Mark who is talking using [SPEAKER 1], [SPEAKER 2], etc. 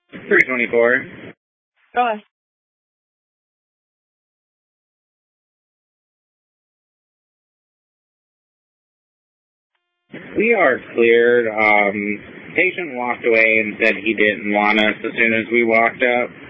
[SPEAKER 1] 324.
[SPEAKER 2] Go ahead.
[SPEAKER 1] We are cleared. Patient walked away and said he didn't want us as soon as we walked up.